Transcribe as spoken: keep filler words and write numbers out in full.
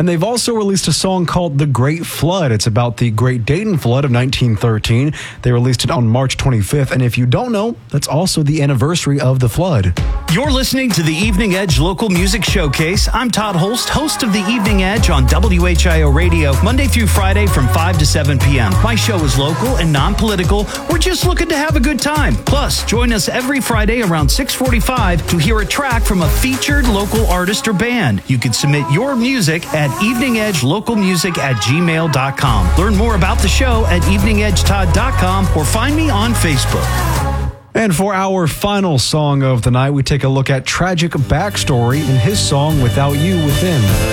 And they've also released a song called The Great Flood. It's about the Great Dayton Flood of nineteen thirteen. They released it on March twenty-fifth. And if you don't know, that's also the anniversary of the flood. You're listening to the Evening Edge Local Music Showcase. I'm Todd Holst, host of the Evening Edge on W H I O Radio, Monday through Friday from five to seven p.m. My show is local and non-political. We're just looking to have a good time. Plus, join us every Friday around six forty-five to hear a track from a featured local artist or band. You can submit your music at evening edge local music at gmail dot com. Learn more about the show at evening edge todd dot com or find me on Facebook. And for our final song of the night, we take a look at Tragic Backstory and his song Without You Within.